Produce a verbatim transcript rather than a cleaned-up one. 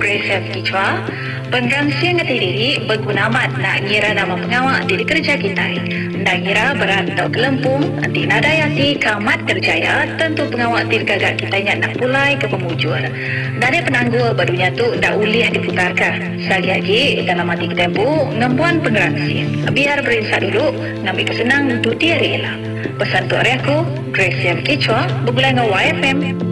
Grace Kichwa, penggangsian ngati diri berguna amat nak ngira nama pengawak diri kerja kita. Nak ngira berat atau kelempung, anti nadayati kamat kerjaya, tentu pengawak diri gagak kita yang nak pulai ke pemujur. Dari penangguh barunya tu dah ulih diputarkan. Sekali lagi, dalam hati tempo, ngempuan penggangsian. Biar berinsak dulu, ngambil kesenang tu tiari lah. Pesan tu hari aku, Grace Kichwa, bergulai dengan Y F M.